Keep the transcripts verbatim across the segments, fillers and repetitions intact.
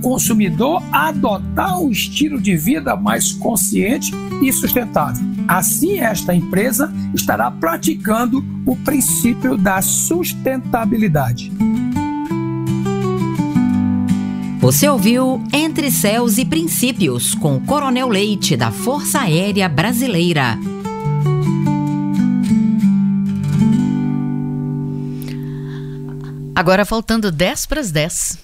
consumidor a adotar um estilo de vida mais consciente e sustentável. Assim, esta empresa estará praticando o princípio da sustentabilidade. Você ouviu Entre Céus e Princípios, com o Coronel Leite, da Força Aérea Brasileira. Agora faltando dez para as dez.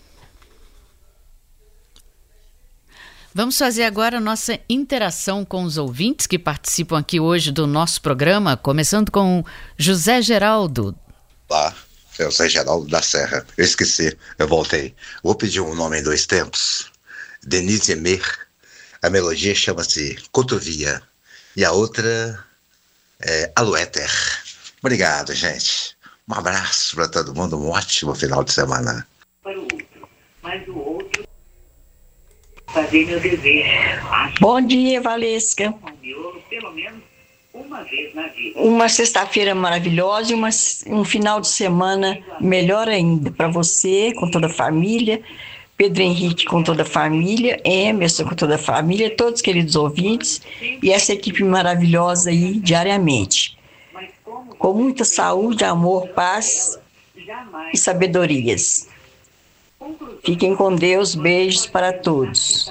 Vamos fazer agora a nossa interação com os ouvintes que participam aqui hoje do nosso programa, começando com José Geraldo. Olá, eu sou Geraldo da Serra. Eu esqueci, eu voltei. Vou pedir um nome em dois tempos. Denise Emer. A melodia chama-se Cotovia. E a outra é Aluéter. Obrigado, gente. Um abraço para todo mundo, um ótimo final de semana. Para o outro, mas o outro fazer meu dever. Acho Bom dia, Valesca. pelo menos uma vez na vida. Uma sexta-feira maravilhosa e uma, um final de semana melhor ainda para você, com toda a família, Pedro Henrique com toda a família, Emerson com toda a família, todos os queridos ouvintes e essa equipe maravilhosa aí diariamente. Com muita saúde, amor, paz e sabedorias. Fiquem com Deus, beijos para todos.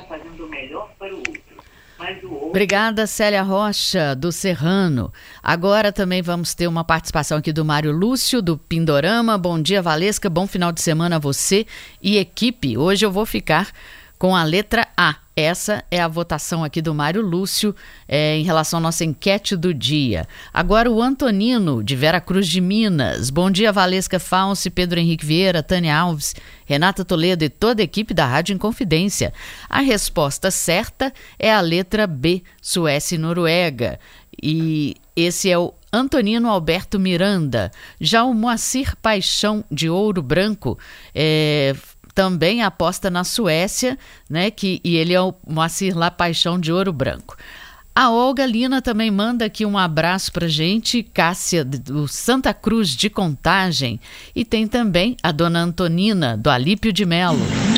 Obrigada, Célia Rocha, do Serrano. Agora também vamos ter uma participação aqui do Mário Lúcio, do Pindorama. Bom dia, Valesca, bom final de semana a você e equipe. Hoje eu vou ficar com a letra A. Essa é a votação aqui do Mário Lúcio é, em relação à nossa enquete do dia. Agora o Antonino, de Vera Cruz de Minas. Bom dia, Valesca Falsi, Pedro Henrique Vieira, Tânia Alves, Renata Toledo e toda a equipe da Rádio Inconfidência. A resposta certa é a letra B, Suécia e Noruega. E esse é o Antonino Alberto Miranda. Já o Moacir Paixão, de Ouro Branco, é... também aposta na Suécia, né? Que, e ele é o Moacir lá Paixão de Ouro Branco. A Olga Lina também manda aqui um abraço pra gente, Cássia do Santa Cruz de Contagem, e tem também a dona Antonina do Alípio de Melo.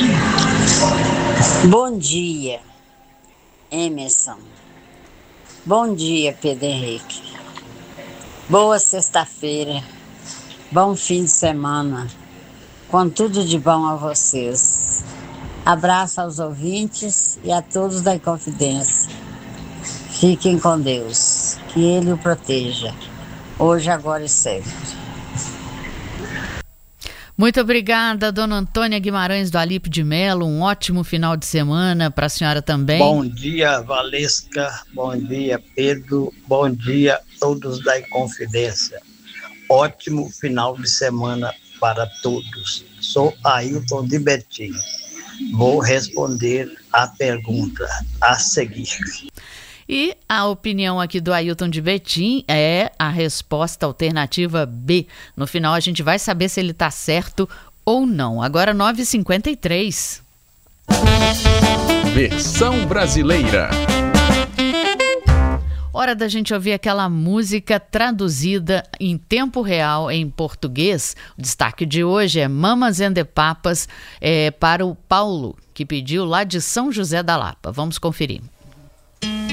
Bom dia, Emerson. Bom dia, Pedro Henrique. Boa sexta-feira. Bom fim de semana. Com tudo de bom a vocês. Abraço aos ouvintes e a todos da Inconfidência. Fiquem com Deus, que Ele o proteja, hoje, agora e sempre. Muito obrigada, dona Antônia Guimarães do Alípio de Melo. Um ótimo final de semana para a senhora também. Bom dia, Valesca. Bom dia, Pedro. Bom dia a todos da Inconfidência. Ótimo final de semana para todos. Sou Ailton de Betim. Vou responder a pergunta a seguir. E a opinião aqui do Ailton de Betim é a resposta alternativa B. No final a gente vai saber se ele está certo ou não. Agora nove e cinquenta e três. Versão brasileira. Hora da gente ouvir aquela música traduzida em tempo real em português. O destaque de hoje é Mamas and the Papas, é, para o Paulo, que pediu lá de São José da Lapa. Vamos conferir.